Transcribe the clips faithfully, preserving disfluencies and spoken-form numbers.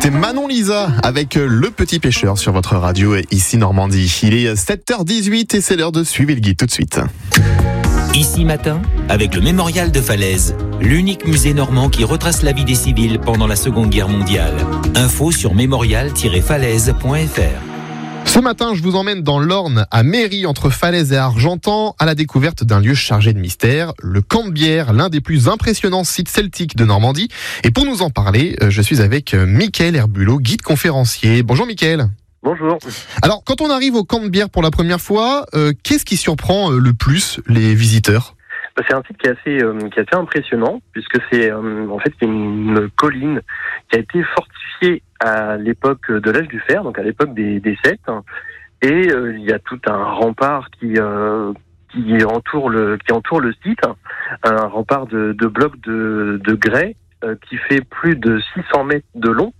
C'était Manon Lisa avec Le Petit Pêcheur sur votre radio ici Normandie. Il est sept heures dix-huit et c'est l'heure de suivre le guide tout de suite. Ici matin, avec le Mémorial de Falaise, l'unique musée normand qui retrace la vie des civils pendant la Seconde Guerre mondiale. Info sur mémorial tiret falaise point f r. Ce matin, je vous emmène dans l'Orne, à Méry, entre Falaise et Argentan, à la découverte d'un lieu chargé de mystère, le Camp de Bière, l'un des plus impressionnants sites celtiques de Normandie. Et pour nous en parler, je suis avec Mickaël Herbulot, guide conférencier. Bonjour Mickaël. Bonjour. Alors, quand on arrive au Camp de Bière pour la première fois, euh, qu'est-ce qui surprend le plus les visiteurs ? C'est un site qui est assez, euh, qui est assez impressionnant, puisque c'est euh, en fait c'est une colline qui a été fortifiée à l'époque de l'âge du fer, donc à l'époque des, des Celtes, et euh, il y a tout un rempart qui euh, qui entoure le qui entoure le site, un rempart de, de blocs de, de grès euh, qui fait plus de six cents mètres de long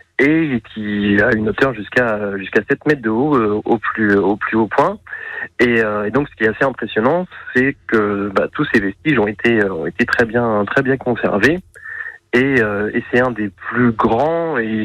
et qui a une hauteur jusqu'à jusqu'à sept mètres de haut euh, au plus au plus haut point. Et, euh, et donc, ce qui est assez impressionnant, c'est que bah, tous ces vestiges ont été euh, ont été très bien très bien conservés, et, euh, et c'est un des plus grands et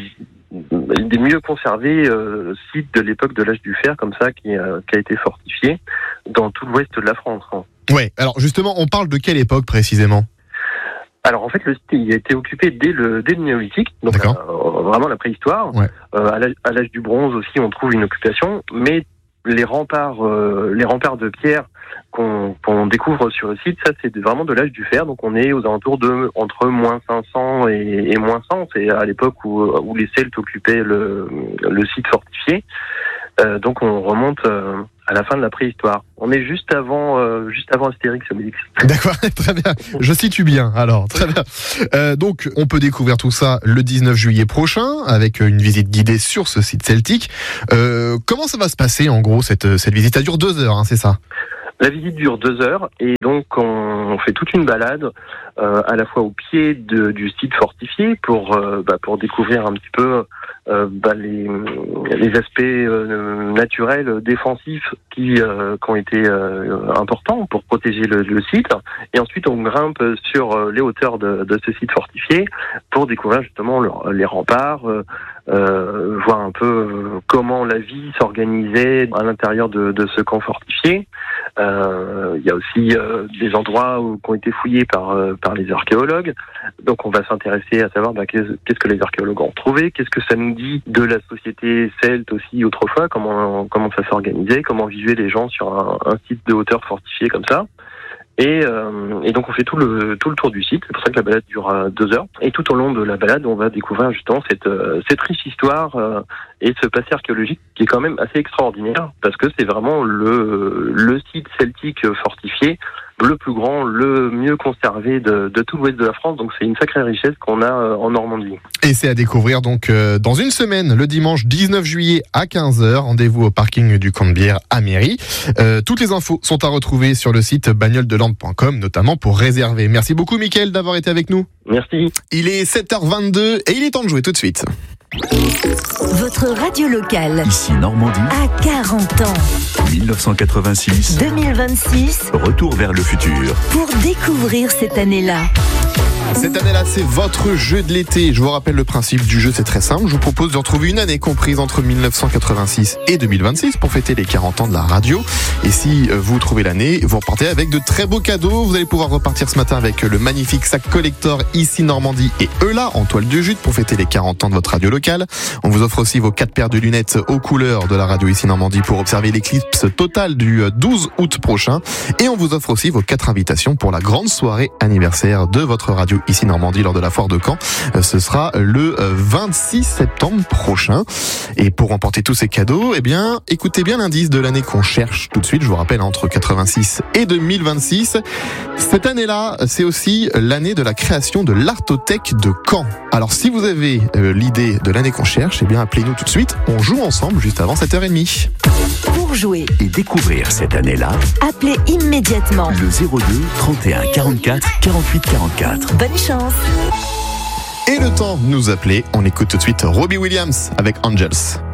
des mieux conservés euh, sites de l'époque de l'âge du fer, comme ça, qui, euh, qui a été fortifié dans tout l'ouest de la France. Hein. Ouais. Alors justement, on parle de quelle époque précisément ? Alors en fait, le site il a été occupé dès le dès le néolithique, donc euh, vraiment la préhistoire. Ouais. Euh, à, l'âge, à l'âge du bronze aussi, on trouve une occupation, mais les remparts, euh, les remparts de pierre qu'on, qu'on découvre sur le site, ça c'est vraiment de l'âge du fer. Donc on est aux alentours de entre moins cinq cents et, et moins cent. C'est à l'époque où, où les Celtes occupaient le, le site fortifié. Euh, donc on remonte euh, à la fin de la préhistoire. On est juste avant, euh, juste avant Astérix et Obélix. D'accord, très bien. Je situe bien. Alors, très bien. Euh, donc, on peut découvrir tout ça le dix-neuf juillet prochain avec une visite guidée sur ce site celtique. Euh, comment ça va se passer en gros cette cette visite ? Ça dure deux heures, hein, c'est ça ? La visite dure deux heures et donc on fait toute une balade euh, à la fois au pied de, du site fortifié pour euh, bah, pour découvrir un petit peu euh, bah, les les aspects euh, naturels défensifs qui, euh, qui ont été euh, importants pour protéger le, le site, et ensuite on grimpe sur les hauteurs de, de ce site fortifié pour découvrir justement le, les remparts, euh, euh, voir un peu comment la vie s'organisait à l'intérieur de, de ce camp fortifié. Il euh, y a aussi euh, des endroits où, qui ont été fouillés par euh, par les archéologues. Donc on va s'intéresser à savoir bah, qu'est-ce, qu'est-ce que les archéologues ont trouvé, qu'est-ce que ça nous dit de la société celte aussi autrefois, comment comment ça s'organisait, comment vivaient les gens sur un, un site de hauteur fortifié comme ça. Et, euh, et donc on fait tout le tout le tour du site. C'est pour ça que la balade dure euh, deux heures. Et tout au long de la balade, on va découvrir justement cette euh, cette riche histoire euh, et ce passé archéologique qui est quand même assez extraordinaire, parce que c'est vraiment le le site celtique fortifié le plus grand, le mieux conservé de, de tout l'ouest de la France. Donc c'est une sacrée richesse qu'on a euh, en Normandie. Et c'est à découvrir donc euh, dans une semaine, le dimanche dix-neuf juillet à quinze heures. Rendez-vous au parking du Camp de Bière à Méry. Euh, toutes les infos sont à retrouver sur le site bagnole de lande point com, notamment pour réserver. Merci beaucoup Mickaël d'avoir été avec nous. Merci. Il est sept heures vingt-deux et il est temps de jouer tout de suite. Votre radio locale. Ici Normandie. À quarante ans. dix-neuf cent quatre-vingt-six. deux mille vingt-six. Retour vers le futur. Pour découvrir cette année-là. Cette année-là, c'est votre jeu de l'été. Je vous rappelle le principe du jeu, c'est très simple. Je vous propose de retrouver une année comprise entre dix-neuf cent quatre-vingt-six et deux mille vingt-six pour fêter les quarante ans de la radio. Et si vous trouvez l'année, vous repartez avec de très beaux cadeaux. Vous allez pouvoir repartir ce matin avec le magnifique sac collector Ici Normandie et Eula en toile de jute pour fêter les quarante ans de votre radio locale. On vous offre aussi vos quatre paires de lunettes aux couleurs de la radio Ici Normandie pour observer l'éclipse totale du douze août prochain. Et on vous offre aussi vos quatre invitations pour la grande soirée anniversaire de votre radio Ici Normandie lors de la foire de Caen. Ce sera le vingt-six septembre prochain. Et pour remporter tous ces cadeaux, eh bien, écoutez bien l'indice de l'année qu'on cherche tout de suite. Je vous rappelle, entre quatre-vingt-six et deux mille vingt-six. Cette année-là, c'est aussi l'année de la création de l'Artothèque de Caen. Alors, si vous avez euh, l'idée de l'année qu'on cherche, eh bien, appelez-nous tout de suite. On joue ensemble juste avant sept heures trente. Pour jouer et découvrir cette année-là, appelez immédiatement le zéro deux trente et un quarante-quatre quarante-huit quarante-quatre. Bonne chance. Et le temps de nous appeler, on écoute tout de suite Robbie Williams avec Angels.